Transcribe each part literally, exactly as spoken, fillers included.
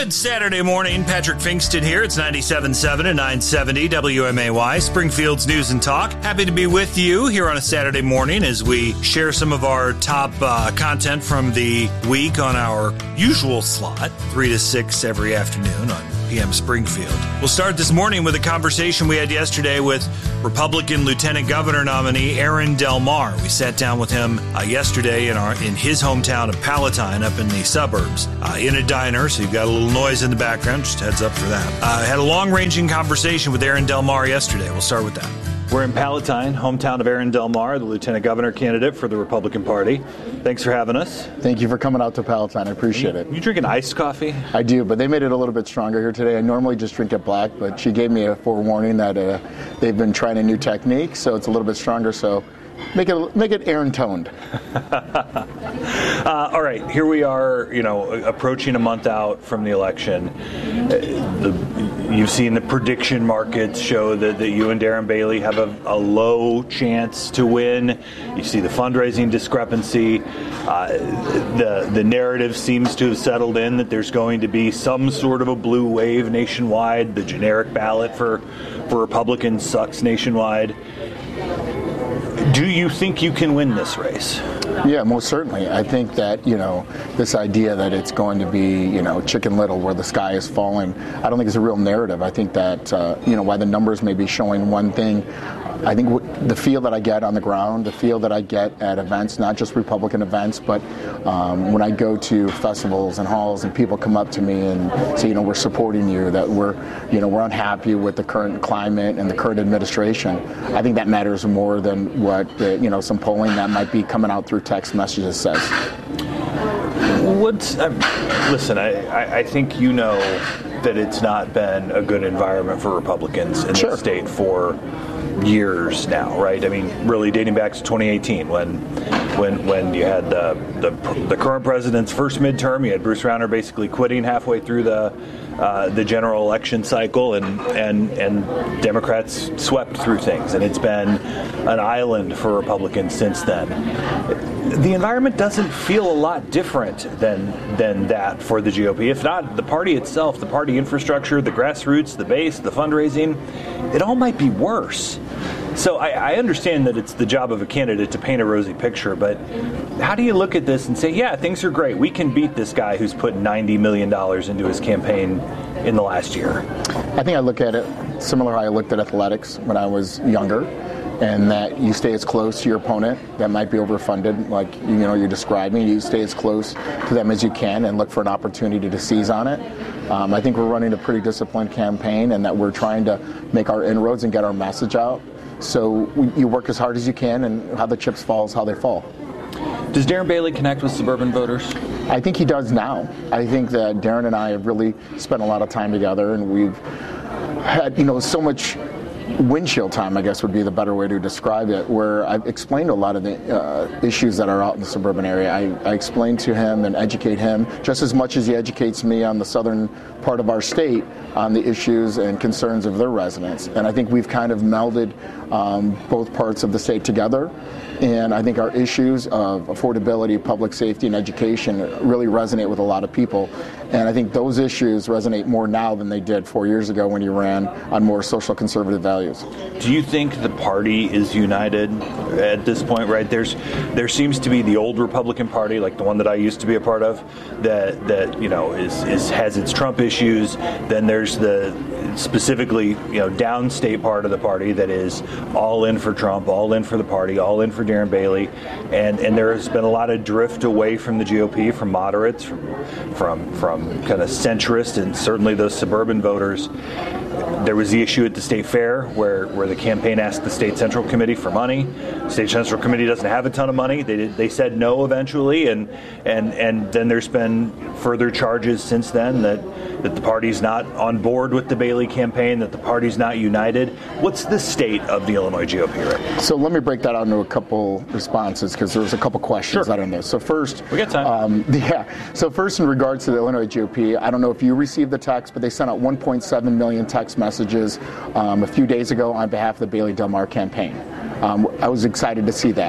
Good Saturday morning. Patrick Finkston here. It's ninety-seven point seven and nine seventy W M A Y, Springfield's News and Talk. Happy to be with you here on a Saturday morning as we share some of our top uh, content from the week on our usual slot, three to six every afternoon on P M Springfield. We'll start this morning with a conversation we had yesterday with Republican Lieutenant Governor nominee Aaron Del Mar. We sat down with him uh, yesterday in our in his hometown of Palatine up in the suburbs uh, in a diner, so you've got a little noise in the background, just heads up for that. Uh, had a long-ranging conversation with Aaron Del Mar yesterday. We'll start with that. We're in Palatine, hometown of Aaron Del Mar, the Lieutenant Governor candidate for the Republican Party. Thanks for having us. Thank you for coming out to Palatine. I appreciate you, it. You drinking iced coffee? I do, but they made it a little bit stronger here today. I normally just drink it black, but she gave me a forewarning that uh, they've been trying a new technique, so it's a little bit stronger. So make it make it Aaron toned. uh, all right, here we are. You know, approaching a month out from the election. Uh, the, you've seen the prediction markets show that, that you and Darren Bailey have a, a low chance to win. You see the fundraising discrepancy. Uh, the the narrative seems to have settled in that there's going to be some sort of a blue wave nationwide. The generic ballot for for Republicans sucks nationwide. Do you think you can win this race? Yeah, most certainly. I think that, you know, this idea that it's going to be, you know, Chicken Little where the sky is falling, I don't think it's a real narrative. I think that, uh, you know, while the numbers may be showing one thing, I think w- the feel that I get on the ground, the feel that I get at events, not just Republican events, but um, when I go to festivals and halls and people come up to me and say, you know, we're supporting you, that we're, you know, we're unhappy with the current climate and the current administration. I think that matters more than what, the, you know, some polling that might be coming out through text messages says. What's, um, listen, I, I, I think you know that it's not been a good environment for Republicans in Sure. the state for years now, right? I mean, really dating back to twenty eighteen when when when you had the the, the current president's first midterm, you had Bruce Rauner basically quitting halfway through the uh, the general election cycle, and and and Democrats swept through things, and it's been an island for Republicans since then. The environment doesn't feel a lot different than than that for the G O P. If not, the party itself, the party infrastructure, the grassroots, the base, the fundraising, it all might be worse. So I, I understand that it's the job of a candidate to paint a rosy picture, but how do you look at this and say, yeah, things are great. We can beat this guy who's put ninety million dollars into his campaign in the last year? I think I look at it similar how I looked at athletics when I was younger, and that you stay as close to your opponent that might be overfunded, like you know you're describing. You stay as close to them as you can and look for an opportunity to seize on it. Um, I think we're running a pretty disciplined campaign, and that we're trying to make our inroads and get our message out. So we, you work as hard as you can, and how the chips fall is how they fall. Does Darren Bailey connect with suburban voters? I think he does now. I think that Darren and I have really spent a lot of time together, and we've had, you know, so much windshield time, I guess would be the better way to describe it, where I've explained a lot of the uh, issues that are out in the suburban area. I, I explain to him and educate him just as much as he educates me on the southern part of our state on the issues and concerns of their residents. And I think we've kind of melded um, both parts of the state together. And I think our issues of affordability, public safety, and education really resonate with a lot of people. And I think those issues resonate more now than they did four years ago when you ran on more social conservative values. Do you think the party is united at this point, right? There's, there seems to be the old Republican Party, like the one that I used to be a part of, that, that you know, is, is has its Trump issues. Then there's the specifically, you know, downstate part of the party that is all in for Trump, all in for the party, all in for Darren Bailey, and and there has been a lot of drift away from the G O P, from moderates, from from from kind of centrist, and certainly those suburban voters. There was the issue at the state fair where, where the campaign asked the state central committee for money. The state central committee doesn't have a ton of money. They did, they said no eventually, and and and then there's been further charges since then that that the party's not on board with the Bailey campaign, that the party's not united. What's the state of the Illinois G O P right now? So let me break that out into a couple responses, because there's a couple questions Sure. that are in there. So first, we got time. Um, yeah. So first, in regards to the Illinois G O P, I don't know if you received the text, but they sent out one point seven million text messages um, a few days ago on behalf of the Bailey Del Mar campaign. Um, I was excited to see that.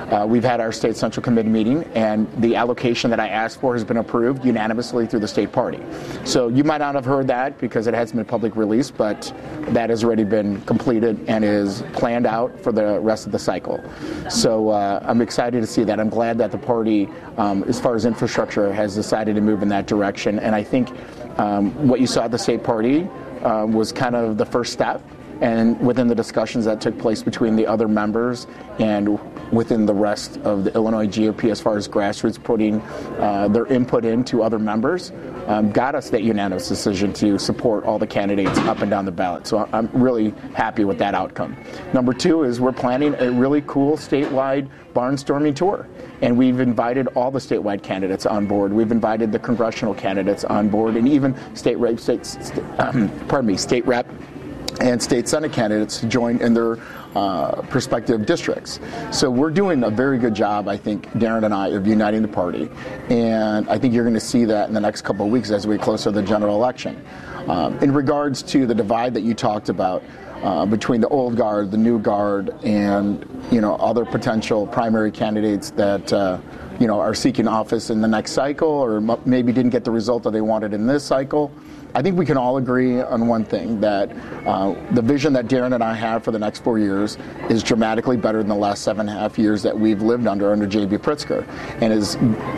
uh, we've had our state central committee meeting, and the allocation that I asked for has been approved unanimously through the state party. So you might not have heard that because it hasn't been public release, but that has already been completed and is planned out for the rest of the cycle. So uh, I'm excited to see that. I'm glad that the party, um, as far as infrastructure, has decided to move in that direction. And I think um, what you saw at the state party uh, was kind of the first step. And within the discussions that took place between the other members and within the rest of the Illinois G O P as far as grassroots putting uh, their input into other members, um, got us that unanimous decision to support all the candidates up and down the ballot. So I'm really happy with that outcome. Number two is we're planning a really cool statewide barnstorming tour. And we've invited all the statewide candidates on board. We've invited the congressional candidates on board, and even state rep, state, st- um, pardon me, state rep and state senate candidates to join in their uh, respective districts. So we're doing a very good job, I think, Darren and I, of uniting the party. And I think you're going to see that in the next couple of weeks as we get closer to the general election. Um, in regards to the divide that you talked about uh, between the old guard, the new guard, and you know other potential primary candidates that uh, you know are seeking office in the next cycle, or m- maybe didn't get the result that they wanted in this cycle, I think we can all agree on one thing, that uh, the vision that Darren and I have for the next four years is dramatically better than the last seven and a half years that we've lived under, under J B Pritzker. And as,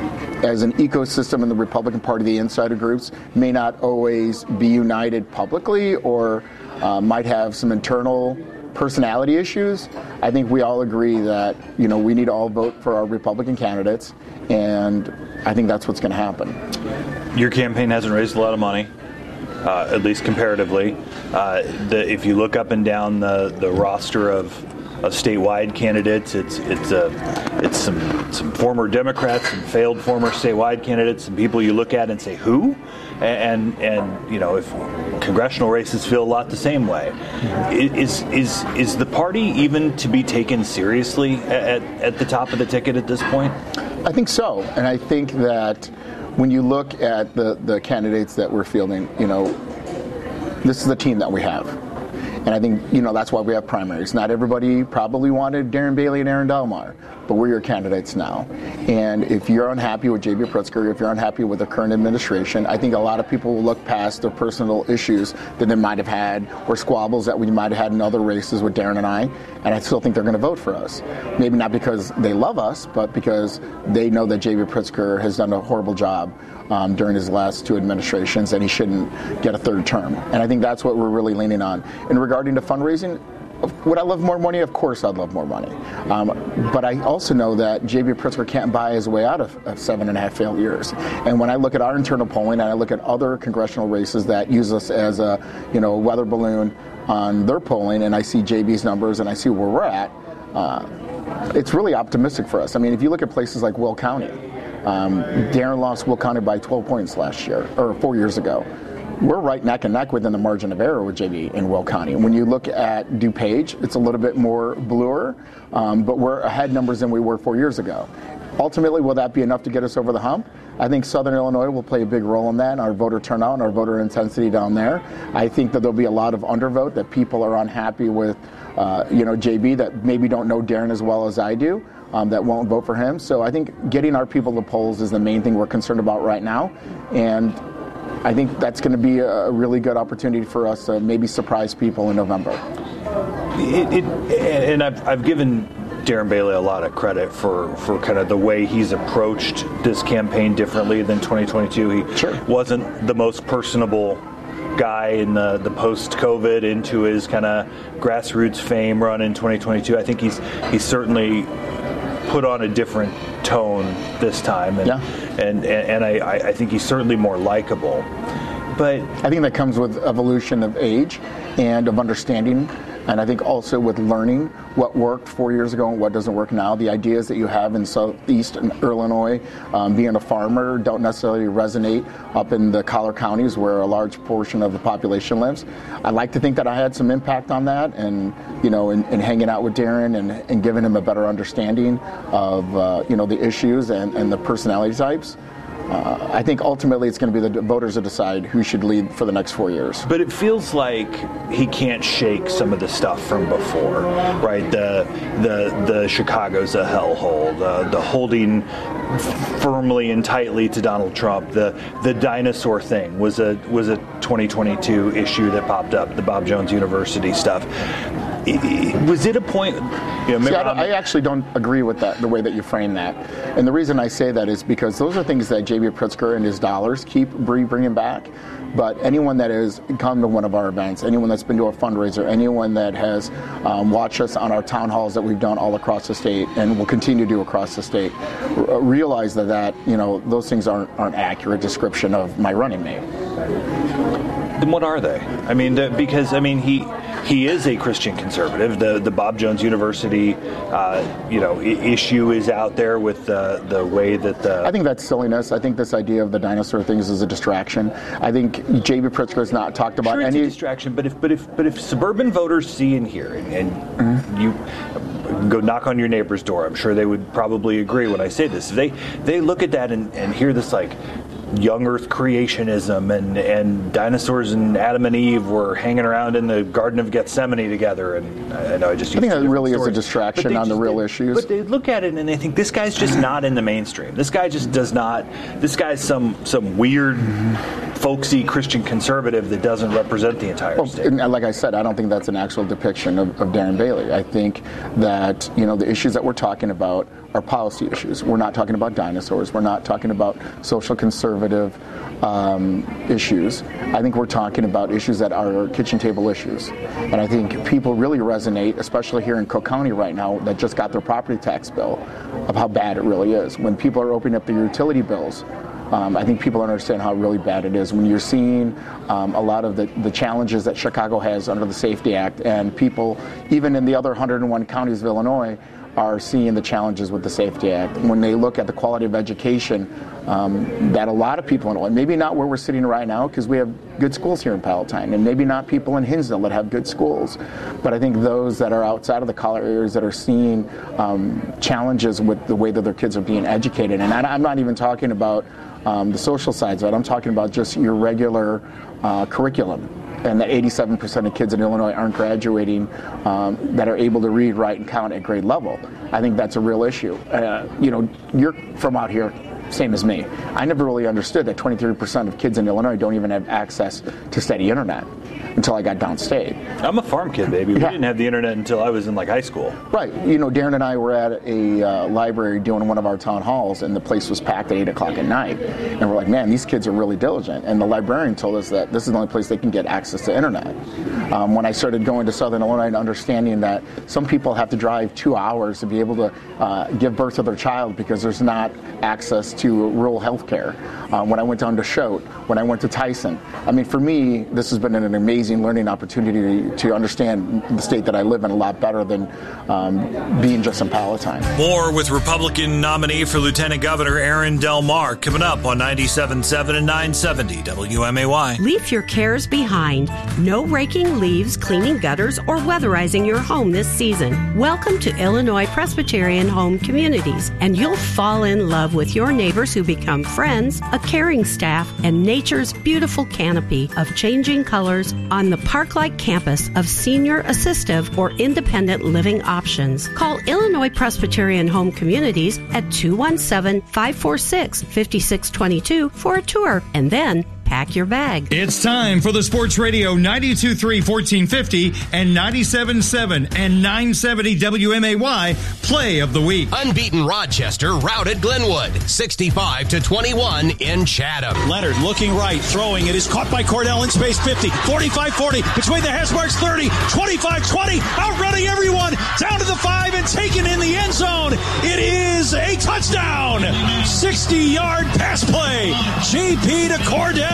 as an ecosystem in the Republican Party, the insider groups may not always be united publicly or uh, might have some internal personality issues. I think we all agree that, you know, we need to all vote for our Republican candidates, and I think that's what's going to happen. Your campaign hasn't raised a lot of money. Uh, at least comparatively. Uh, the, if you look up and down the, the roster of, of statewide candidates, it's it's a it's some some former Democrats, some failed former statewide candidates, some people you look at and say who, and and you know if congressional races feel a lot the same way. Is is is the party even to be taken seriously at at the top of the ticket at this point? I think so, and I think that when you look at the, the candidates that we're fielding, you know, this is the team that we have. And I think, you know, that's why we have primaries. Not everybody probably wanted Darren Bailey and Aaron Delmar, but we're your candidates now. And if you're unhappy with J B Pritzker, if you're unhappy with the current administration, I think a lot of people will look past their personal issues that they might have had or squabbles that we might have had in other races with Darren and I, and I still think they're going to vote for us. Maybe not because they love us, but because they know that J B Pritzker has done a horrible job Um, during his last two administrations, and he shouldn't get a third term. And I think that's what we're really leaning on. And regarding to fundraising, would I love more money? Of course I'd love more money. Um, but I also know that J B Pritzker can't buy his way out of, of seven and a half failed years. And when I look at our internal polling and I look at other congressional races that use us as a you know weather balloon on their polling, and I see J B's numbers and I see where we're at, uh, it's really optimistic for us. I mean, if you look at places like Will County, Um, Darren lost Will County by twelve points last year, or four years ago. We're right neck and neck within the margin of error with J B in Will County. And when you look at DuPage, it's a little bit more bluer, um, but we're ahead numbers than we were four years ago. Ultimately, will that be enough to get us over the hump? I think Southern Illinois will play a big role in that, and our voter turnout and our voter intensity down there. I think that there'll be a lot of undervote, that people are unhappy with, uh, you know, J B, that maybe don't know Darren as well as I do. Um, that won't vote for him. So I think getting our people to polls is the main thing we're concerned about right now. And I think that's going to be a really good opportunity for us to maybe surprise people in November. It, it, and I've, I've given Darren Bailey a lot of credit for, for kind of the way he's approached this campaign differently than twenty twenty-two. He sure. wasn't the most personable guy in the, the post-COVID into his kind of grassroots fame run in twenty twenty-two. I think he's he's certainly put on a different tone this time, and yeah. and, and, and I, I think he's certainly more likable. But I think that comes with evolution of age and of understanding, and I think also with learning what worked four years ago and what doesn't work now. The ideas that you have in southeastern Illinois, um, being a farmer, don't necessarily resonate up in the collar counties where a large portion of the population lives. I like to think that I had some impact on that, and you know, in, in hanging out with Darren and, and giving him a better understanding of uh, you know the issues and, and the personality types. uh, I think ultimately it's going to be the voters to decide who should lead for the next four years. But it feels like he can't shake some of the stuff from before, right? The the the Chicago's a hellhole. The the holding firmly and tightly to Donald Trump. The the dinosaur thing was a was a twenty twenty-two issue that popped up. The Bob Jones University stuff. Was it a point? You know, See, I, I actually don't agree with that, the way that you frame that. And the reason I say that is because those are things that J B. Pritzker and his dollars keep bringing back. But anyone that has come to one of our events, anyone that's been to a fundraiser, anyone that has um, watched us on our town halls that we've done all across the state and will continue to do across the state, r- realize that, that you know those things aren't aren't accurate description of my running mate. Then what are they? I mean, the, because I mean he. He is a Christian conservative. The the Bob Jones University, uh, you know, I- issue is out there with the the way that the. I think that's silliness. I think this idea of the dinosaur things is a distraction. I think J B. Pritzker has not talked about sure, it's any a distraction. But if but if but if suburban voters see and hear, and, and mm-hmm. you go knock on your neighbor's door, I'm sure they would probably agree when I say this. If they they look at that and, and hear this like. Young Earth creationism and, and dinosaurs and Adam and Eve were hanging around in the Garden of Gethsemane together, and I, I know I just. I think that really stories. is a distraction on just, the real they, issues. But they look at it and they think this guy's just not in the mainstream. This guy just does not. This guy's some some weird, folksy Christian conservative that doesn't represent the entire well, state. And like I said, I don't think that's an actual depiction of, of Darren Bailey. I think that you know the issues that we're talking about are policy issues. We're not talking about dinosaurs. We're not talking about social conservative um, issues. I think we're talking about issues that are kitchen table issues. And I think people really resonate, especially here in Cook County right now, that just got their property tax bill, of how bad it really is. When people are opening up their utility bills, Um, I think people understand how really bad it is when you're seeing um, a lot of the, the challenges that Chicago has under the Safety Act, and people, even in the other one hundred one counties of Illinois, are seeing the challenges with the Safety Act. When they look at the quality of education um, that a lot of people in Illinois, maybe not where we're sitting right now because we have good schools here in Palatine, and maybe not people in Hinsdale that have good schools, but I think those that are outside of the collar areas that are seeing um, challenges with the way that their kids are being educated. And I, I'm not even talking about Um, the social sides of it. I'm talking about just your regular uh, curriculum, and that eighty-seven percent of kids in Illinois aren't graduating um, that are able to read, write, and count at grade level. I think that's a real issue. Uh, you know, you're from out here, same as me. I never really understood that twenty-three percent of kids in Illinois don't even have access to steady internet until I got downstate. I'm a farm kid, baby. We Yeah. didn't have the internet until I was in like high school. Right. You know, Darren and I were at a uh, library doing one of our town halls, and the place was packed at eight o'clock at night. And we're like, man, these kids are really diligent. And the librarian told us that this is the only place they can get access to internet. Um, when I started going to Southern Illinois and understanding that some people have to drive two hours to be able to uh, give birth to their child because there's not access to rural health care. Um, when I went down to Choate, when I went to Tyson. I mean, for me, this has been an amazing learning opportunity to understand the state that I live in a lot better than um, being just in Palatine. More with Republican nominee for Lieutenant Governor Aaron Del Mar coming up on ninety-seven point seven and nine seventy W M A Y. Leave your cares behind. No raking leaves, cleaning gutters, or weatherizing your home this season. Welcome to Illinois Presbyterian Home Communities, and you'll fall in love with your neighbors who become friends, a caring staff, and nature's beautiful canopy of changing colors on the park-like campus of senior assistive or independent living options. Call Illinois Presbyterian Home Communities at two one seven, five four six, five six two two for a tour, and then pack your bag. It's time for the Sports Radio ninety-two point three, fourteen fifty and ninety-seven point seven and nine seventy W M A Y Play of the Week. Unbeaten Rochester routed Glenwood sixty-five to twenty-one in Chatham. Leonard looking right, throwing. It is caught by Cordell in space. fifty, forty-five, forty, between the hash marks. thirty, twenty-five, twenty, outrunning everyone, down to the five and taken in the end zone. It is a touchdown. sixty-yard pass play. J P to Cordell.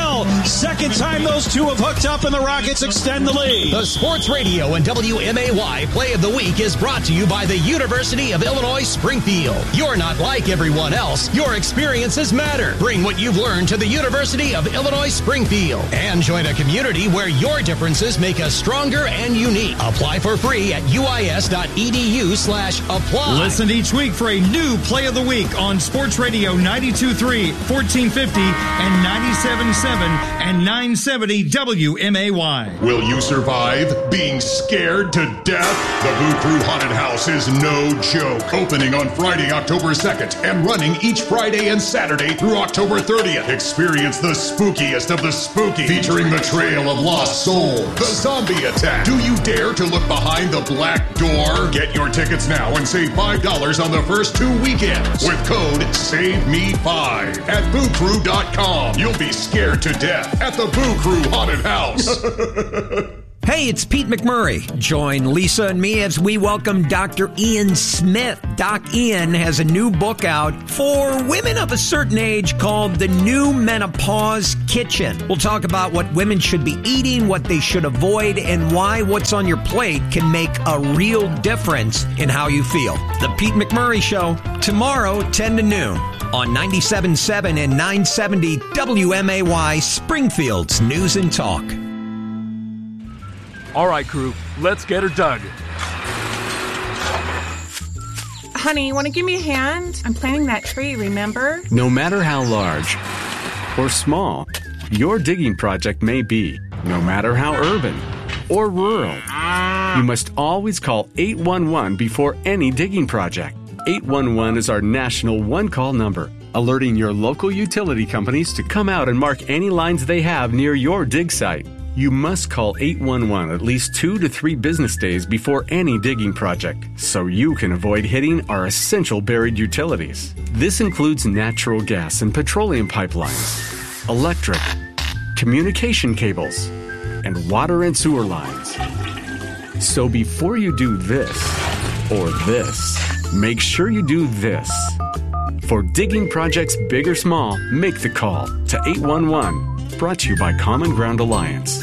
Bell. Second time those two have hooked up, and the Rockets extend the lead. The Sports Radio and W M A Y Play of the Week is brought to you by the University of Illinois Springfield. You're not like everyone else. Your experiences matter. Bring what you've learned to the University of Illinois Springfield and join a community where your differences make us stronger and unique. Apply for free at uis.edu slash apply. Listen each week for a new Play of the Week on Sports Radio ninety-two point three, fourteen fifty, and ninety-seven point seven and nine seventy W M A Y. Will you survive being scared to death? The Boo Crew Haunted House is no joke. Opening on Friday, October second, and running each Friday and Saturday through October thirtieth. Experience the spookiest of the spooky, featuring the Trail of Lost Souls, the Zombie Attack. Do you dare to look behind the black door? Get your tickets now and save five dollars on the first two weekends with code save me five at boo crew dot com. You'll be scared to death at the Boo Crew Haunted House. Hey, it's Pete McMurray. Join Lisa and me as we welcome Doctor Ian Smith. Doc Ian has a new book out for women of a certain age called The New Menopause Kitchen. We'll talk about what women should be eating, what they should avoid, and why what's on your plate can make a real difference in how you feel. The Pete McMurray Show, tomorrow, ten to noon, on ninety-seven point seven and nine seventy W M A Y, Springfield's News and Talk. All right, crew, let's get her dug. Honey, you want to give me a hand? I'm planting that tree, remember? No matter how large or small your digging project may be, no matter how urban or rural, you must always call eight one one before any digging project. eight one one is our national one-call number, alerting your local utility companies to come out and mark any lines they have near your dig site. You must call eight one one at least two to three business days before any digging project, so you can avoid hitting our essential buried utilities. This includes natural gas and petroleum pipelines, electric, communication cables, and water and sewer lines. So before you do this or this, make sure you do this. For digging projects big or small, make the call to eight one one. Brought to you by Common Ground Alliance.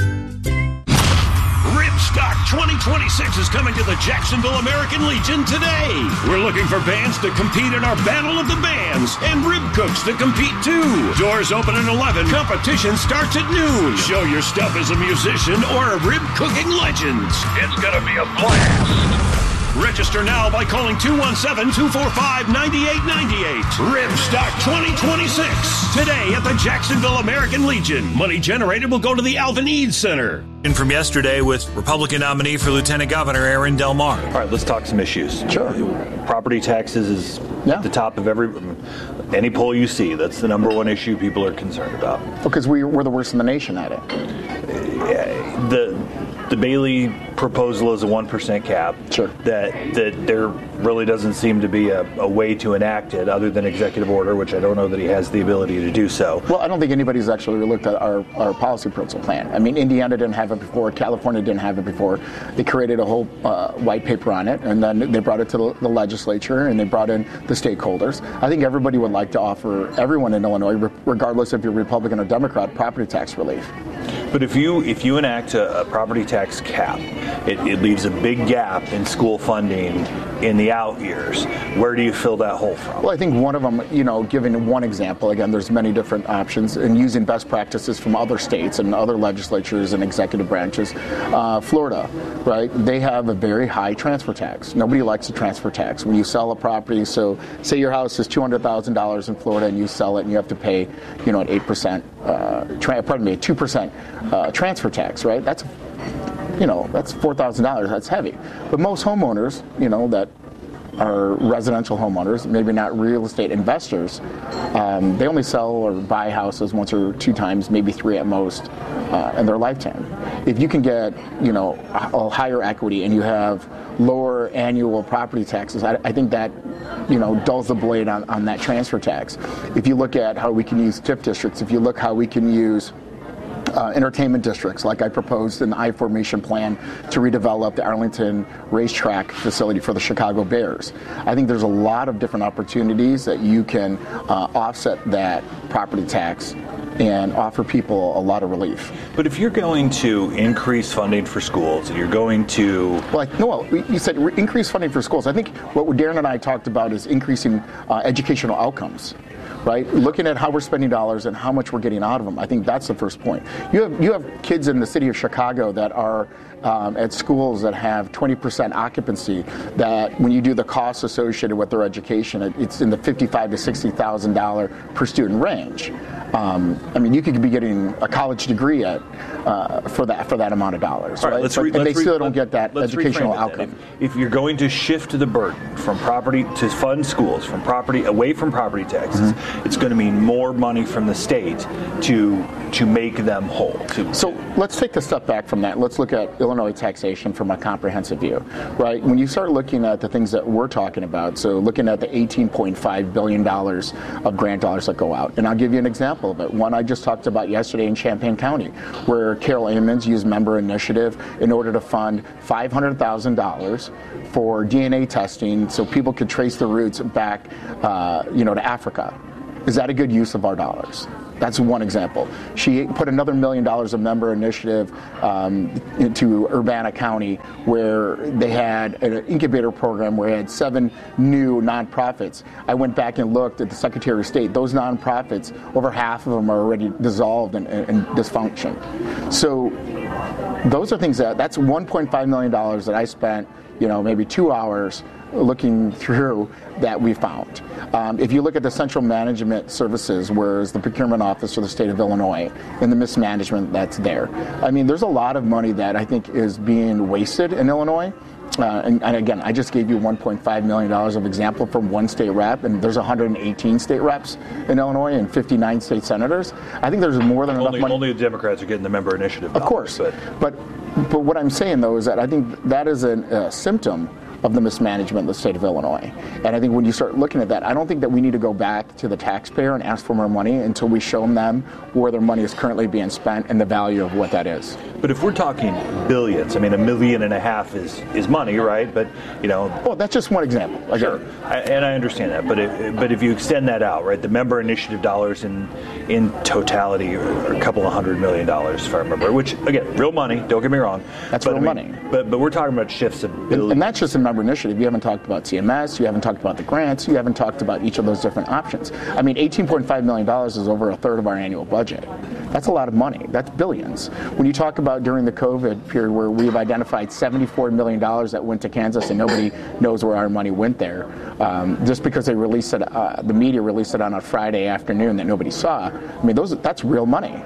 Ripstock twenty twenty-six is coming to the Jacksonville American Legion today. We're looking for bands to compete in our Battle of the Bands and rib cooks to compete too. Doors open at eleven. Competition starts at noon. Show your stuff as a musician or a rib cooking legend. It's gonna be a blast. Register now by calling two one seven, two four five, nine eight nine eight. Ribstock twenty twenty-six. Today at the Jacksonville American Legion. Money generated will go to the Alvin Eads Center. In from yesterday with Republican nominee for Lieutenant Governor Aaron Del Mar. All right, let's talk some issues. Sure. Property taxes is yeah. at the top of every any poll you see. That's the number one issue people are concerned about. Because we, we're the worst in the nation at it. Yeah, the the Bailey proposal is a one percent cap. Sure. That that there really doesn't seem to be a, a way to enact it other than executive order, which I don't know that he has the ability to do so. Well, I don't think anybody's actually looked at our, our policy principle plan. I mean, Indiana didn't have it before. California didn't have it before. They created a whole uh, white paper on it, and then they brought it to the, the legislature, and they brought in the stakeholders. I think everybody would like to offer everyone in Illinois, regardless if you're Republican or Democrat, property tax relief. But if you if you enact a, a property tax cap, it, it leaves a big gap in school funding in the out years. Where do you fill that hole from? Well, I think one of them, you know, giving one example, again, there's many different options, and using best practices from other states and other legislatures and executive branches. Uh, Florida, right, they have a very high transfer tax. Nobody likes a transfer tax. When you sell a property, so say your house is two hundred thousand dollars in Florida and you sell it and you have to pay, you know, an eight percent, uh, tra- pardon me, a two percent uh, transfer tax, right? That's You know, that's four thousand dollars. That's heavy. But most homeowners, you know, that are residential homeowners, maybe not real estate investors, um, they only sell or buy houses once or two times, maybe three at most, uh, in their lifetime. If you can get, you know, a higher equity and you have lower annual property taxes, I, I think that, you know, dulls the blade on, on that transfer tax. If you look at how we can use TIF districts, if you look how we can use Uh, entertainment districts, like I proposed in the I-Formation plan to redevelop the Arlington racetrack facility for the Chicago Bears. I think there's a lot of different opportunities that you can uh, offset that property tax and offer people a lot of relief. But if you're going to increase funding for schools, and you're going to... Well, I, no, well, you said re- increase funding for schools. I think what Darren and I talked about is increasing uh, educational outcomes. Right, looking at how we're spending dollars and how much we're getting out of them. I think that's the first point. You have you have kids in the city of Chicago that are um, at schools that have twenty percent occupancy. That when you do the costs associated with their education, it, it's in the fifty-five to sixty thousand dollar per student range. Um, I mean, you could be getting a college degree at uh, for that for that amount of dollars, right? right? Let's but, re- and let's they still re- don't get that educational outcome. If, if you're going to shift the burden from property to fund schools from property away from property taxes, mm-hmm. it's going to mean more money from the state to to make them whole. To, so let's take a step back from that. Let's look at Illinois taxation from a comprehensive view, right? When you start looking at the things that we're talking about, so looking at the eighteen point five billion dollars of grant dollars that go out, and I'll give you an example of it. One I just talked about yesterday in Champaign County, where Carol Ammons used member initiative in order to fund five hundred thousand dollars for D N A testing so people could trace the roots back, uh, you know, to Africa. Is that a good use of our dollars? That's one example. She put another million dollars of member initiative um, into Urbana County, where they had an incubator program where they had seven new nonprofits. I went back and looked at the Secretary of State. Those nonprofits, over half of them are already dissolved and, and dysfunction. So those are things that, that's one point five million dollars that I spent, you know, maybe two hours looking through that we found. Um, if you look at the Central Management Services, whereas the procurement office for the state of Illinois, and the mismanagement that's there, I mean, there's a lot of money that I think is being wasted in Illinois. Uh, and, and again, I just gave you one point five million dollars of example from one state rep, and there's one hundred eighteen state reps in Illinois and fifty-nine state senators. I think there's more than only, enough money. Only the Democrats are getting the member initiative. Of course, but. but but what I'm saying though is that I think that is a uh, symptom of the mismanagement of the state of Illinois. And I think when you start looking at that, I don't think that we need to go back to the taxpayer and ask for more money until we show them where their money is currently being spent and the value of what that is. But if we're talking billions, I mean, a million and a half is, is money, right? But, you know... Well, that's just one example. Again. Sure, I, and I understand that. But if, but if you extend that out, right, the member initiative dollars in in totality are a couple of hundred million dollars, if I remember, which, again, real money, don't get me wrong. That's but, real I mean, money. But, but we're talking about shifts of billions. And, and that's just a member initiative. You haven't talked about C M S, you haven't talked about the grants, you haven't talked about each of those different options. I mean, eighteen point five million dollars is over a third of our annual budget. That's a lot of money. That's billions. When you talk about during the COVID period where we've identified seventy-four million dollars that went to Kansas and nobody knows where our money went there, um, just because they released it, uh, the media released it on a Friday afternoon that nobody saw. I mean, those that's real money.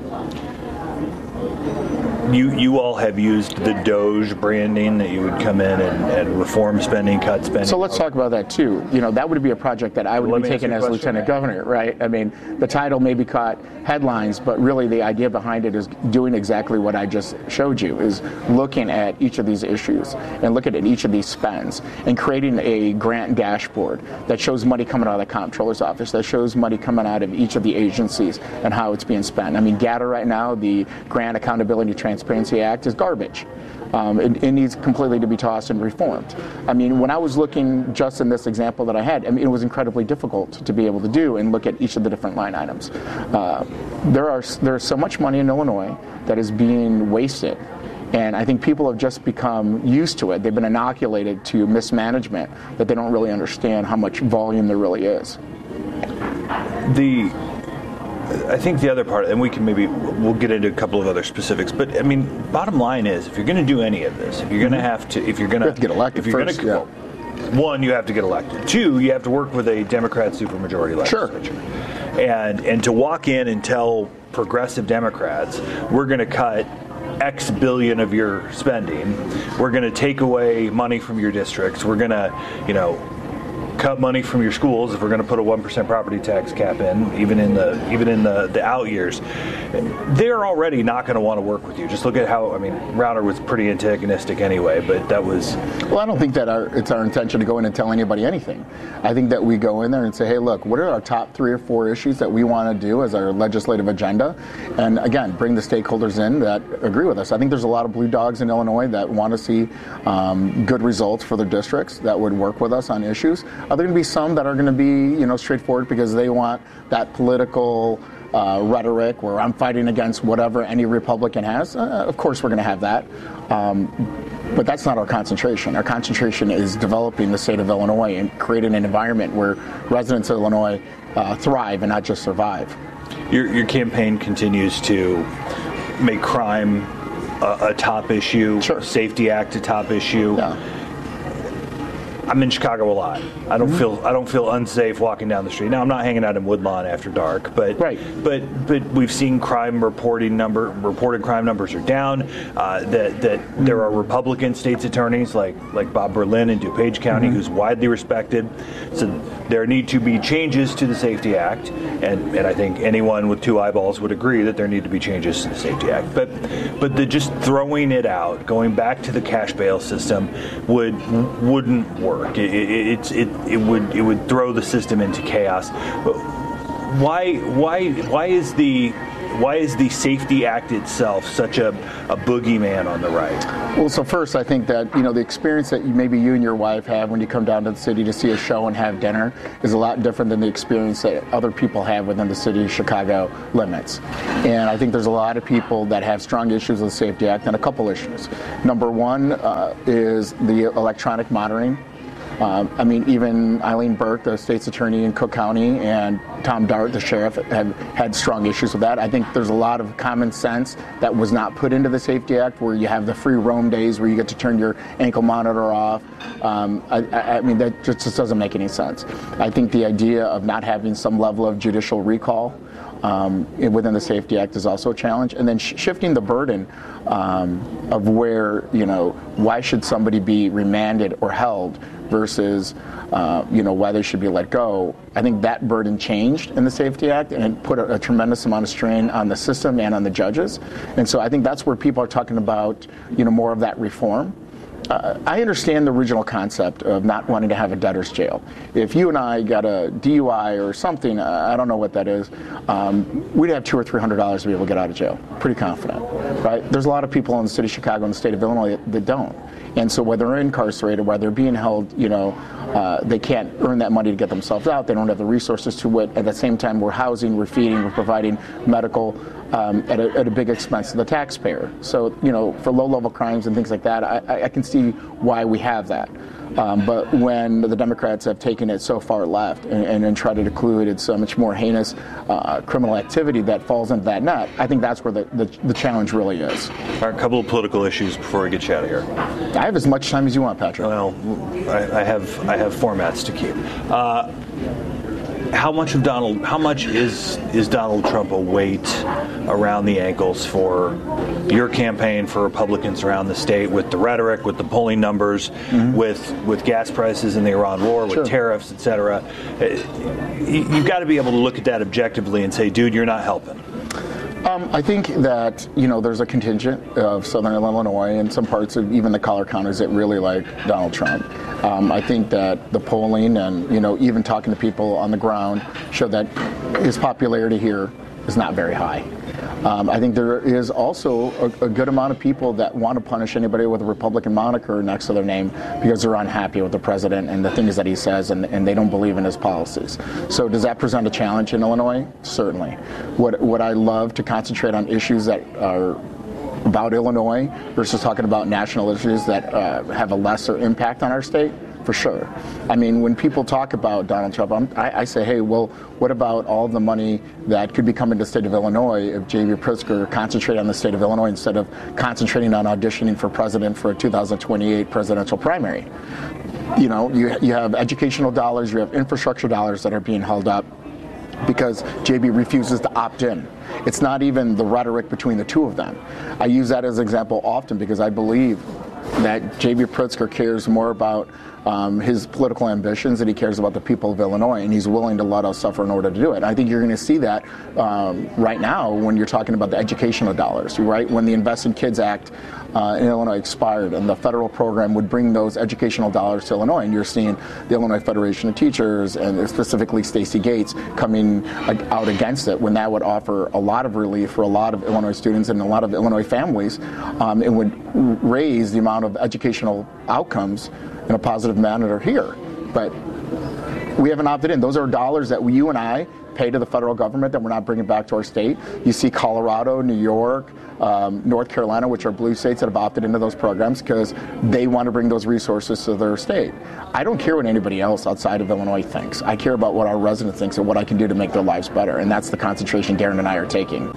You you all have used the Doge branding that you would come in and, and reform spending, cut spending. So let's talk about that too. You know, that would be a project that I would Let be taking as question, Lieutenant right? Governor, right? I mean, the title maybe caught headlines, but really the idea behind it is doing exactly what I just showed you, is looking at each of these issues and looking at each of these spends and creating a grant dashboard that shows money coming out of the comptroller's office, that shows money coming out of each of the agencies and how it's being spent. I mean, G A T A right now, the Grant Accountability Transparency Act, is garbage. Um, it, it needs completely to be tossed and reformed. I mean, when I was looking just in this example that I had, I mean, it was incredibly difficult to be able to do and look at each of the different line items. Uh, there are there's so much money in Illinois that is being wasted, and I think people have just become used to it. They've been inoculated to mismanagement that they don't really understand how much volume there really is. The I think the other part, and we can maybe, we'll get into a couple of other specifics, but I mean, bottom line is, if you're going to do any of this, if you're going to have to, if you're going to get elected if you're first, gonna, yeah. well, one, you have to get elected. Two, you have to work with a Democrat supermajority legislature. Sure. And, and to walk in and tell progressive Democrats, we're going to cut X billion of your spending, we're going to take away money from your districts, we're going to, you know, cut money from your schools if we're going to put a one percent property tax cap in, even in the even in the, the out years, they're already not going to want to work with you. Just look at how, I mean, Rauner was pretty antagonistic anyway, but that was... Well, I don't think that our, it's our intention to go in and tell anybody anything. I think that we go in there and say, hey, look, what are our top three or four issues that we want to do as our legislative agenda? And again, bring the stakeholders in that agree with us. I think there's a lot of blue dogs in Illinois that want to see um, good results for their districts that would work with us on issues. Are there going to be some that are going to be, you know, straightforward because they want that political uh, rhetoric where I'm fighting against whatever any Republican has. Uh, of course, we're going to have that. Um, but that's not our concentration. Our concentration is developing the state of Illinois and creating an environment where residents of Illinois uh, thrive and not just survive. Your, your campaign continues to make crime a, a top issue, sure. Safety Act a top issue. Yeah. I'm in Chicago a lot. I don't mm-hmm. feel I don't feel unsafe walking down the street. Now I'm not hanging out in Woodlawn after dark, but right. but but we've seen crime reporting number reported crime numbers are down. Uh, that that mm-hmm. there are Republican state's attorneys like like Bob Berlin in DuPage County, mm-hmm. who's widely respected. So there need to be changes to the Safety Act, and, and I think anyone with two eyeballs would agree that there need to be changes to the Safety Act. But but the just throwing it out, going back to the cash bail system, would wouldn't work. It, it, it, it, it would it would throw the system into chaos. Why why why is the why is the Safety Act itself such a, a boogeyman on the right? Well, so first, I think that you know the experience that you, maybe you and your wife have when you come down to the city to see a show and have dinner is a lot different than the experience that other people have within the city of Chicago limits. And I think there's a lot of people that have strong issues with the Safety Act and a couple issues. Number one uh, is the electronic monitoring. Um, I mean, even Eileen Burke, the state's attorney in Cook County, and Tom Dart, the sheriff, have had strong issues with that. I think there's a lot of common sense that was not put into the Safety Act, where you have the free roam days where you get to turn your ankle monitor off. Um, I, I mean, that just, just doesn't make any sense. I think the idea of not having some level of judicial recall Um, within the Safety Act is also a challenge. And then sh- shifting the burden um, of where, you know, why should somebody be remanded or held versus, uh, you know, why they should be let go. I think that burden changed in the Safety Act, and it put a, a tremendous amount of strain on the system and on the judges. And so I think that's where people are talking about, you know, more of that reform. Uh, I understand the original concept of not wanting to have a debtor's jail. If you and I got a D U I or something, uh, I don't know what that is, um, we'd have two or three hundred dollars to be able to get out of jail. Pretty confident, right? There's a lot of people in the city of Chicago and the state of Illinois that, that don't. And so whether they're incarcerated, whether they're being held, you know, uh, they can't earn that money to get themselves out. They don't have the resources to it. At the same time, we're housing, we're feeding, we're providing medical um, at, a, at a big expense to the taxpayer. So, you know, for low-level crimes and things like that, I, I can see why we have that. Um, but when the Democrats have taken it so far left and, and, and tried to include it's so much more heinous uh, criminal activity that falls into that net, I think that's where the, the, the challenge really is. All right, a couple of political issues before we get you out of here. I have as much time as you want, Patrick. Well, I, I have I have formats to keep. Uh, How much of Donald? How much is is Donald Trump a weight around the ankles for your campaign, for Republicans around the state, with the rhetoric, with the polling numbers, mm-hmm. with with gas prices in the Iran war, with sure. tariffs, et cetera? You've got to be able to look at that objectively and say, dude, you're not helping. Um, I think that, you know, there's a contingent of Southern Illinois and some parts of even the collar counties that really like Donald Trump. Um, I think that the polling and, you know, even talking to people on the ground show that his popularity here is not very high. Um, I think there is also a, a good amount of people that want to punish anybody with a Republican moniker next to their name because they're unhappy with the president and the things that he says, and, and they don't believe in his policies. So does that present a challenge in Illinois? Certainly. Would, would I love to concentrate on issues that are about Illinois versus talking about national issues that uh, have a lesser impact on our state? For sure. I mean, when people talk about Donald Trump, I'm, I, I say, hey, well, what about all of the money that could be coming to the state of Illinois if J B. Pritzker concentrated on the state of Illinois instead of concentrating on auditioning for president for a two thousand twenty-eight presidential primary? You know, you, you have educational dollars, you have infrastructure dollars that are being held up because J B refuses to opt in. It's not even the rhetoric between the two of them. I use that as an example often because I believe that J B. Pritzker cares more about um, his political ambitions than he cares about the people of Illinois, and he's willing to let us suffer in order to do it. I think you're going to see that um, right now when you're talking about the educational dollars, right? When the Invest in Kids Act uh, in Illinois expired and the federal program would bring those educational dollars to Illinois, and you're seeing the Illinois Federation of Teachers and specifically Stacey Gates coming out against it when that would offer a lot of relief for a lot of Illinois students and a lot of Illinois families. Um, it would raise the amount of educational outcomes in a positive manner here. But We haven't opted in. Those are dollars that we, you and I pay to the federal government that we're not bringing back to our state. You see Colorado, New York, um, North Carolina, which are blue states that have opted into those programs because they want to bring those resources to their state. I don't care what anybody else outside of Illinois thinks. I care about what our residents think and what I can do to make their lives better, and that's the concentration Darren and I are taking.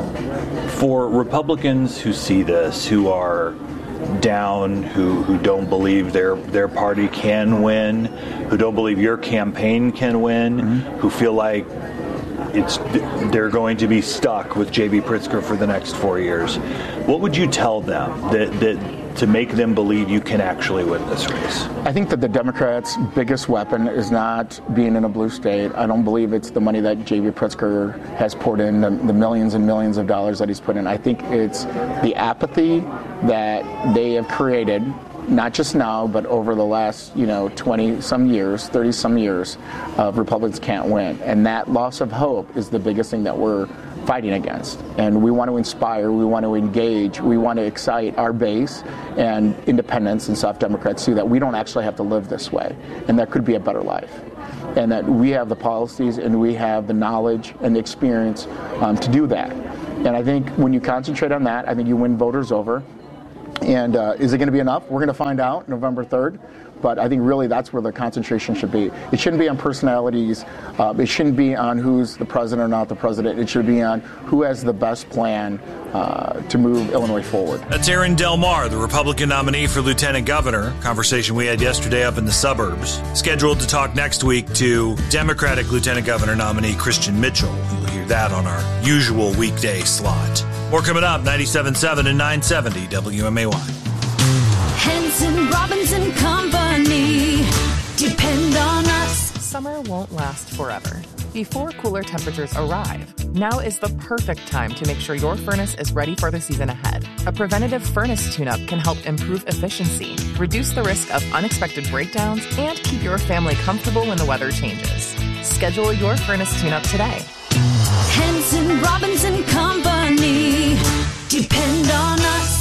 For Republicans who see this, who are down, who, who don't believe their, their party can win, who don't believe your campaign can win, mm-hmm. who feel like it's they're going to be stuck with J B. Pritzker for the next four years, what would you tell them that, that to make them believe you can actually win this race? I think that the Democrats' biggest weapon is not being in a blue state. I don't believe it's the money that J B. Pritzker has poured in, the, the millions and millions of dollars that he's put in. I think it's the apathy that they have created, not just now, but over the last, you know, twenty some years, thirty some years, of Republicans can't win. And that loss of hope is the biggest thing that we're fighting against. And we want to inspire, we want to engage, we want to excite our base and independents and soft Democrats too, that we don't actually have to live this way. And that could be a better life. And that we have the policies and we have the knowledge and the experience um, to do that. And I think when you concentrate on that, I think you win voters over. And uh, is it going to be enough? We're going to find out November third. But I think really that's where the concentration should be. It shouldn't be on personalities. Uh, it shouldn't be on who's the president or not the president. It should be on who has the best plan uh, to move Illinois forward. That's Aaron Del Mar, the Republican nominee for lieutenant governor. Conversation we had yesterday up in the suburbs. Scheduled to talk next week to Democratic lieutenant governor nominee Christian Mitchell. You'll hear that on our usual weekday slot. More coming up, ninety-seven point seven and nine seventy W M A Y. Henson, Robbins and Company. Depend on us. Summer won't last forever. Before cooler temperatures arrive, now is the perfect time to make sure your furnace is ready for the season ahead. A preventative furnace tune-up can help improve efficiency, reduce the risk of unexpected breakdowns, and keep your family comfortable when the weather changes. Schedule your furnace tune-up today. Henson, Robbins and Company. Depend on us.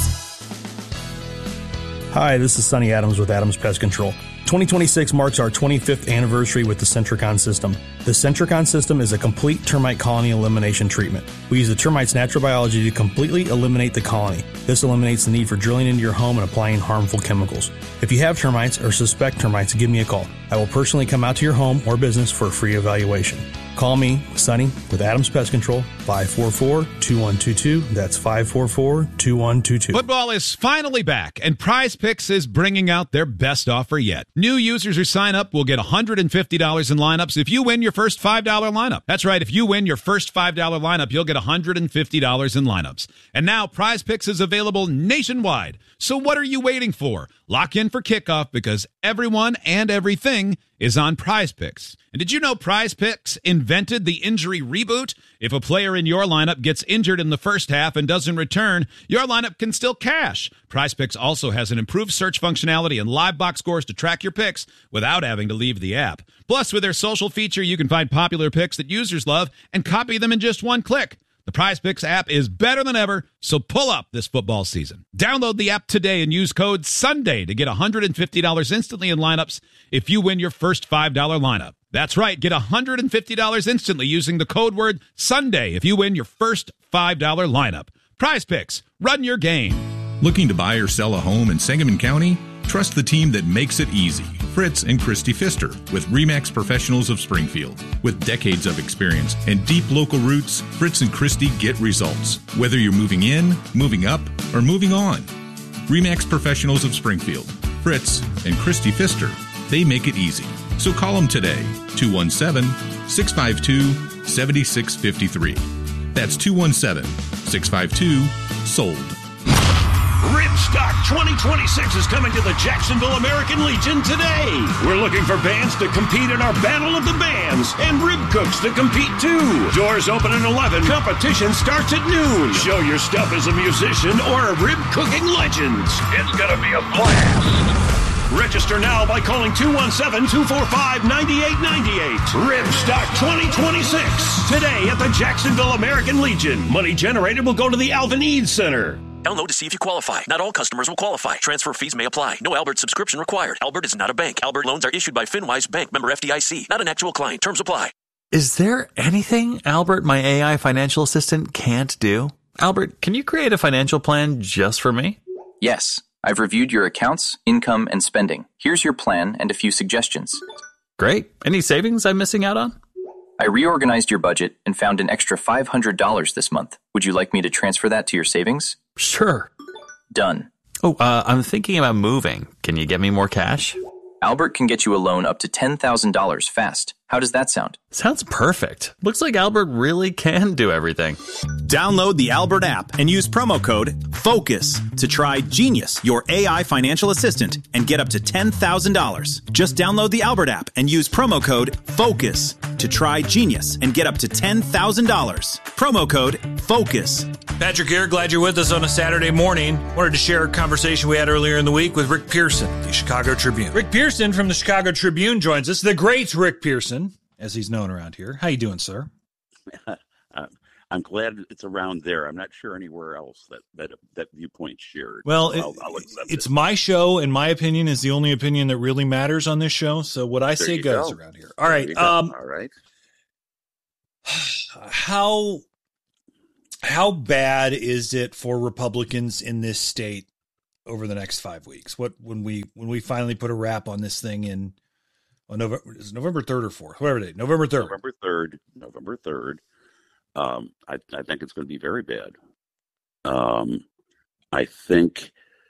Hi, this is Sonny Adams with Adams Pest Control. twenty twenty-six marks our twenty-fifth anniversary with the Centricon system. The Centricon system is a complete termite colony elimination treatment. We use the termite's natural biology to completely eliminate the colony. This eliminates the need for drilling into your home and applying harmful chemicals. If you have termites or suspect termites, give me a call. I will personally come out to your home or business for a free evaluation. Call me, Sonny, with Adams Pest Control, five four four, two one two two. That's five four four, two one two two. Football is finally back, and Prize Picks is bringing out their best offer yet. New users who sign up will get one hundred fifty dollars in lineups if you win your first five dollar lineup. That's right, if you win your first five dollar lineup, you'll get one hundred fifty dollars in lineups. And now Prize Picks is available nationwide. So what are you waiting for? Lock in for kickoff because everyone and everything is on Prize Picks. And did you know Prize Picks invented the injury reboot? If a player in your lineup gets injured in the first half and doesn't return, your lineup can still cash. Prize Picks also has an improved search functionality and live box scores to track your picks without having to leave the app. Plus, with their social feature, you can find popular picks that users love and copy them in just one click. The Prize Picks app is better than ever, so pull up this football season. Download the app today and use code SUNDAY to get one hundred fifty dollars instantly in lineups if you win your first five dollar lineup. That's right, get one hundred fifty dollars instantly using the code word SUNDAY if you win your first five dollar lineup. Prize Picks, run your game. Looking to buy or sell a home in Sangamon County? Trust the team that makes it easy. Fritz and Christy Pfister with RE/MAX Professionals of Springfield. With decades of experience and deep local roots, Fritz and Christy get results. Whether you're moving in, moving up, or moving on. RE/MAX Professionals of Springfield. Fritz and Christy Pfister. They make it easy. So call them today. two one seven, six five two, seven six five three. That's two one seven, six five two, SOLD. Ripstock twenty twenty-six is coming to the Jacksonville American Legion today. We're looking for bands to compete in our Battle of the Bands and rib cooks to compete too. Doors open at eleven. Competition starts at noon. Show your stuff as a musician or a rib cooking legend. It's gonna be a blast. Register now by calling two one seven, two four five, nine eight nine eight. Ribstock twenty twenty-six. Today at the Jacksonville American Legion. Money generated will go to the Alvin Eads Center. Download to see if you qualify. Not all customers will qualify. Transfer fees may apply. No Albert subscription required. Albert is not a bank. Albert loans are issued by FinWise Bank, member F D I C. Not an actual client. Terms apply. Is there anything Albert, my A I financial assistant, can't do? Albert, can you create a financial plan just for me? Yes. I've reviewed your accounts, income, and spending. Here's your plan and a few suggestions. Great. Any savings I'm missing out on? I reorganized your budget and found an extra five hundred dollars this month. Would you like me to transfer that to your savings? Sure. Done. Oh, uh, I'm thinking about moving. Can you get me more cash? Albert can get you a loan up to ten thousand dollars fast. How does that sound? Sounds perfect. Looks like Albert really can do everything. Download the Albert app and use promo code FOCUS to try Genius, your A I financial assistant, and get up to ten thousand dollars. Just download the Albert app and use promo code FOCUS to try Genius and get up to ten thousand dollars. Promo code FOCUS. Patrick here, glad you're with us on a Saturday morning. Wanted to share a conversation we had earlier in the week with Rick Pearson, the Chicago Tribune. Rick Pearson from the Chicago Tribune joins us, the great Rick Pearson, as he's known around here. How you doing, sir? I'm glad it's around there. I'm not sure anywhere else that that, that viewpoint shared. Well, so it, I'll, I'll it's it. my show, and my opinion is the only opinion that really matters on this show. So what I There say you goes go. around here. All right. There you go. Um, All right. How how bad is it for Republicans in this state over the next five weeks? What when we when we finally put a wrap on this thing in on November is it November third or fourth, whatever day, November third. November third. November third. Um, I, I think it's going to be very bad. Um, I think,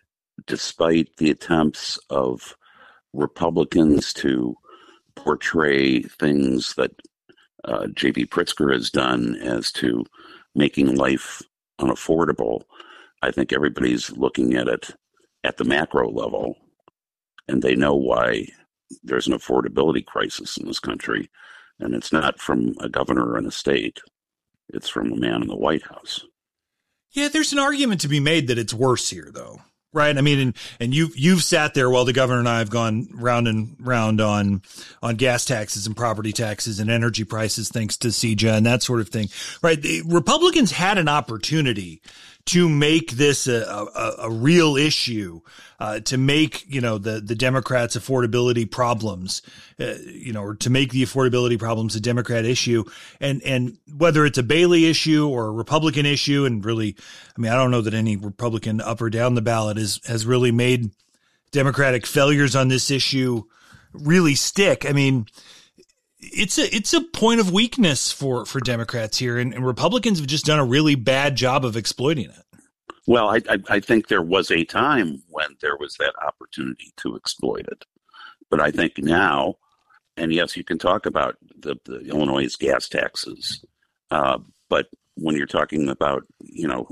despite the attempts of Republicans to portray things that uh, J B Pritzker has done as to making life unaffordable, I think everybody's looking at it at the macro level, and they know why there's an affordability crisis in this country, and it's not from a governor in a state. It's from a man in the White House. Yeah, there's an argument to be made that it's worse here, though, right? I mean, and, and you've you've sat there while the governor and I have gone round and round on on gas taxes and property taxes and energy prices, thanks to C J A and that sort of thing, right? The Republicans had an opportunity to make this a, a, a real issue, uh, to make, you know, the, the Democrats' affordability problems, uh, you know, or to make the affordability problems a Democrat issue. And, and whether it's a Bailey issue or a Republican issue, and really, I mean, I don't know that any Republican up or down the ballot is, has really made Democratic failures on this issue really stick. I mean, It's a it's a point of weakness for, for Democrats here, and, and Republicans have just done a really bad job of exploiting it. Well, I, I, I think there was a time when there was that opportunity to exploit it. But I think now, and yes, you can talk about the, the Illinois' gas taxes, uh, but when you're talking about, you know,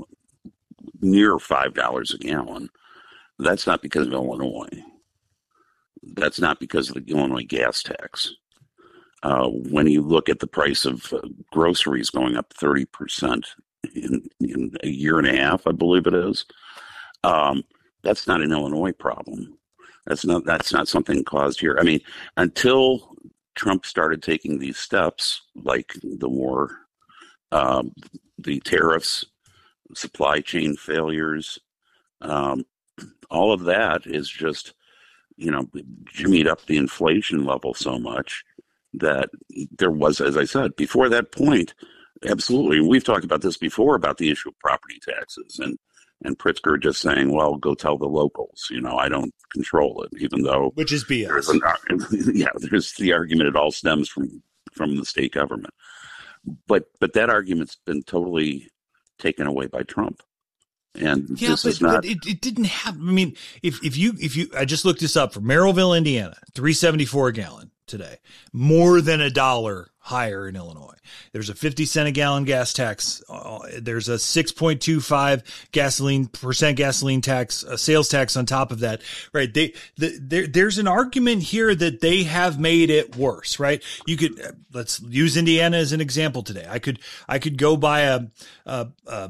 near five dollars a gallon, that's not because of Illinois. That's not because of the Illinois gas tax. Uh, when you look at the price of uh, groceries going up thirty percent in, in a year and a half, I believe it is, um, that's not an Illinois problem. That's not that's not something caused here. I mean, until Trump started taking these steps, like the war, um, the tariffs, supply chain failures, um, all of that is just, you know, jimmied up the inflation level so much that there was, as I said, before that point, absolutely. We've talked about this before, about the issue of property taxes, and, and Pritzker just saying, well, go tell the locals, you know, I don't control it, even though... Which is B S. There's an, yeah, there's the argument, it all stems from, from the state government. But but that argument's been totally taken away by Trump. And yeah, this but, is not... but it, it didn't have... I mean, if, if you... if you, I just looked this up for Merrillville, Indiana, three seventy-four a gallon today, more than a dollar higher in Illinois. There's a fifty cent a gallon gas tax. Uh, there's a six point two five gasoline percent gasoline tax, a sales tax on top of that, right? They, the, there, there's an argument here that they have made it worse, right? You could, let's use Indiana as an example today. I could, I could go buy a, a, a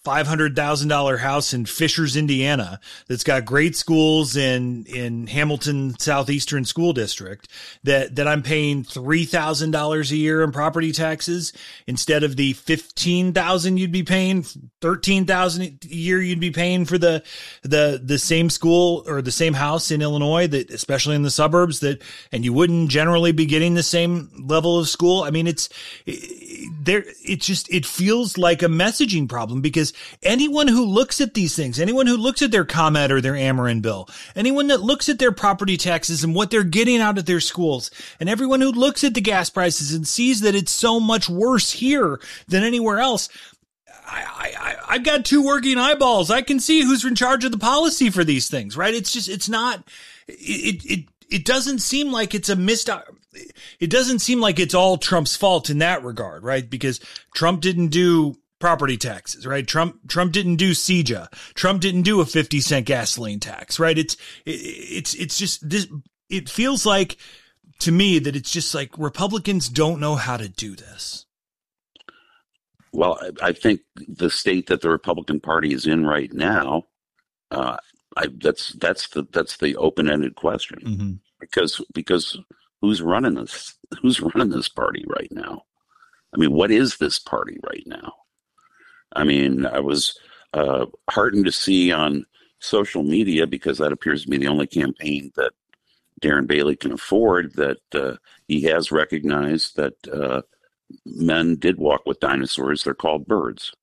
five hundred thousand dollars house in Fishers, Indiana, that's got great schools in, in Hamilton Southeastern School District, that, that I'm paying three thousand dollars a year in property taxes instead of the fifteen thousand dollars you'd be paying, thirteen thousand dollars a year you'd be paying for the, the, the same school or the same house in Illinois, that especially in the suburbs, that, and you wouldn't generally be getting the same level of school. I mean, it's it, there, it just, it feels like a messaging problem, because anyone who looks at these things, anyone who looks at their ComEd or their Ameren bill, anyone that looks at their property taxes and what they're getting out of their schools, and everyone who looks at the gas prices and sees that it's so much worse here than anywhere else, I, I, I've got two working eyeballs. I can see who's in charge of the policy for these things, right? It's just, it's not, it, it, it doesn't seem like it's a missed, it doesn't seem like it's all Trump's fault in that regard, right? Because Trump didn't do property taxes, right? Trump, Trump didn't do C J A. Trump didn't do a fifty cent gasoline tax, right? It's, it, it's, it's just this, it feels like to me that it's just like Republicans don't know how to do this. Well, I, I think the state that the Republican Party is in right now, uh, I, that's, that's the, that's the open-ended question, mm-hmm. because, because who's running this, who's running this party right now? I mean, what is this party right now? I mean, I was uh, heartened to see on social media, because that appears to be the only campaign that Darren Bailey can afford, that uh, he has recognized that uh, men did walk with dinosaurs. They're called birds.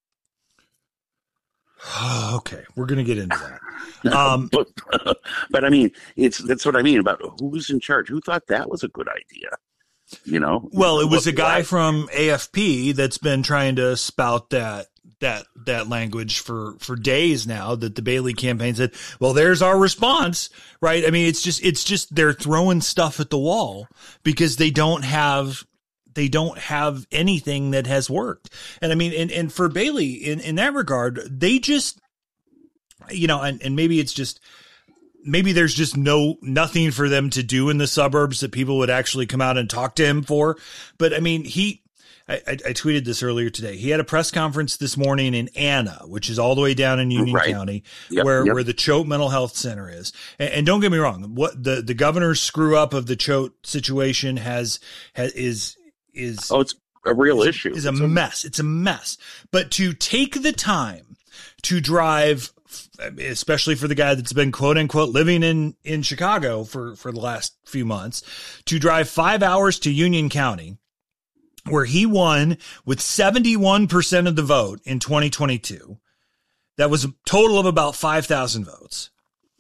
Okay, we're going to get into that. Um, but, but I mean, it's that's what I mean about who's in charge. Who thought that was a good idea? You know? Well, it was a guy from A F P that's been trying to spout that that that language for for days now, that the Bailey campaign said, well, there's our response, right? I mean, it's just it's just they're throwing stuff at the wall because they don't have they don't have anything that has worked. And I mean, and, and for Bailey in, in that regard, they just, you know, and, and maybe it's just, maybe there's just no, nothing for them to do in the suburbs that people would actually come out and talk to him for. But I mean, he, I, I, I tweeted this earlier today. He had a press conference this morning in Anna, which is all the way down in Union right. County, yep, where, yep. where the Choate Mental Health Center is. And, and don't get me wrong. What the, the governor's screw up of the Choate situation has, has, is, is, oh, it's a real is, issue. Is a it's mess. It's a mess. But to take the time to drive, especially for the guy that's been quote unquote living in, in Chicago for, for the last few months, to drive five hours to Union County, where he won with seventy-one percent of the vote in twenty twenty-two. That was a total of about five thousand votes.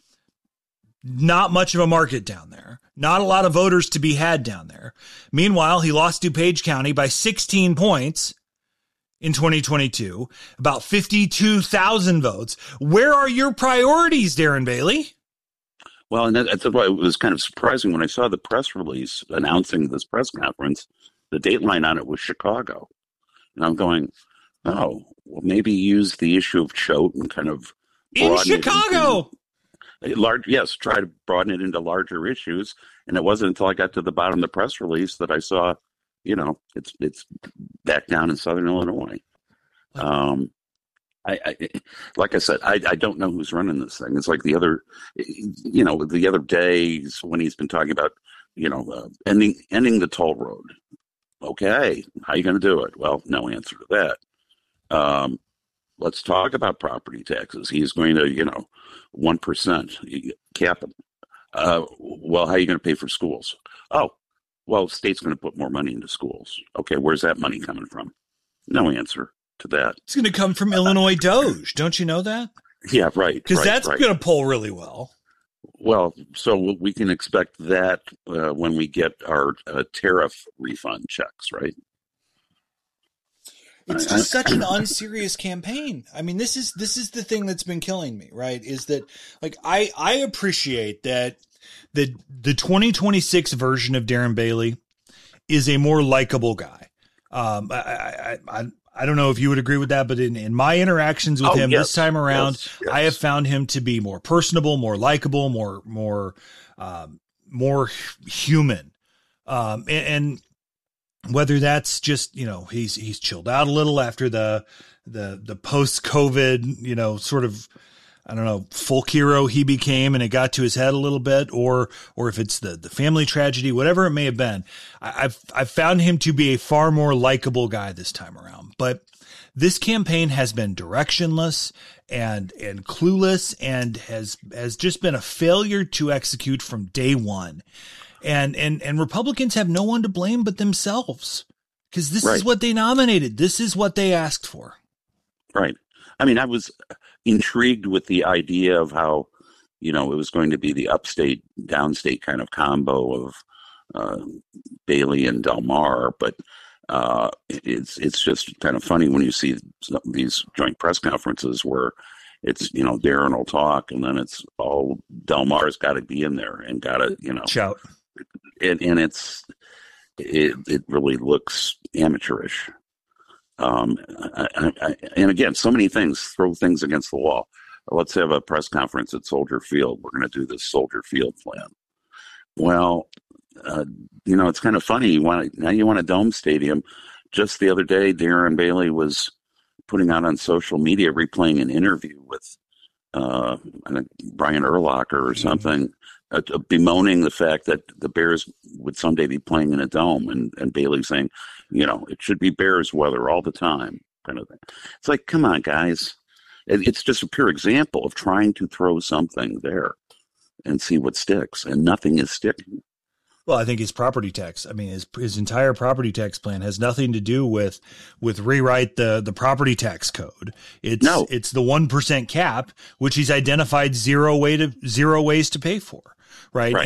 Not much of a market down there. Not a lot of voters to be had down there. Meanwhile, he lost DuPage County by sixteen points in twenty twenty-two, about fifty-two thousand votes. Where are your priorities, Darren Bailey? Well, and that's why it was kind of surprising when I saw the press release announcing this press conference. The dateline on it was Chicago. And I'm going, oh, well, maybe use the issue of Choate and kind of in Chicago. Into, large, yes, try to broaden it into larger issues. And it wasn't until I got to the bottom of the press release that I saw, you know, it's it's back down in Southern Illinois. Um, I, I like I said, I, I don't know who's running this thing. It's like the other, you know, the other days when he's been talking about, you know, uh, ending ending the toll road. Okay, how are you going to do it? Well, no answer to that. Um, let's talk about property taxes. He's going to, you know, one percent cap it. Uh, well, how are you going to pay for schools? Oh, well, the state's going to put more money into schools. Okay, where's that money coming from? No answer to that. It's going to come from Illinois Doge. Don't you know that? Yeah, right. Because right, that's right. going to pull really well. Well, so we can expect that uh, when we get our uh, tariff refund checks, right? It's just such an unserious campaign. I mean, this is this is the thing that's been killing me, right? Is that like I I appreciate that the the twenty twenty-six version of Darren Bailey is a more likable guy. Um, I I I, I don't know if you would agree with that, but in, in my interactions with oh, him yes, this time around, yes, yes. I have found him to be more personable, more likable, more more um, more human. Um, and, and whether that's just, you know, he's he's chilled out a little after the the the post-COVID, you know, sort of, I don't know, folk hero he became and it got to his head a little bit, or or if it's the the family tragedy, whatever it may have been. I, I've I've found him to be a far more likable guy this time around. But this campaign has been directionless and and clueless and has has just been a failure to execute from day one. And and and Republicans have no one to blame but themselves, because this Right. is what they nominated. This is what they asked for. Right. I mean, I was intrigued with the idea of how, you know, it was going to be the upstate, downstate kind of combo of uh, Bailey and Del Mar, but uh, it's it's just kind of funny when you see some, these joint press conferences where it's, you know, Darren will talk and then it's all Del Mar's got to be in there and got to, you know, shout. And, and it's it it really looks amateurish. Um, I, I, I, and again, so many things throw things against the wall. Let's have a press conference at Soldier Field. We're going to do this Soldier Field plan. Well, uh, you know, it's kind of funny. You want now you want a dome stadium. Just the other day, Darren Bailey was putting out on social media, replaying an interview with uh, I think Brian Urlacher or something, uh, bemoaning the fact that the Bears would someday be playing in a dome, and, and Bailey saying, you know, it should be Bears weather all the time, kind of thing. It's like, come on, guys. It, it's just a pure example of trying to throw something there and see what sticks, and nothing is sticking. Well, I think his property tax. I mean, his his entire property tax plan has nothing to do with with rewrite the the property tax code. It's No. it's the one percent cap, which he's identified zero way to zero ways to pay for. Right? Right.